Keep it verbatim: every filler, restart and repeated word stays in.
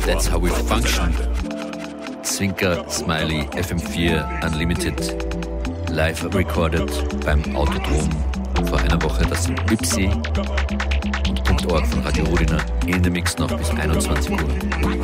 That's How We Function. Zwinker, Smiley, F M vier, Unlimited, live recorded beim Autodrom vor einer Woche, das Ypsi und .org von Radio Rudina in der Mix noch bis einundzwanzig Uhr.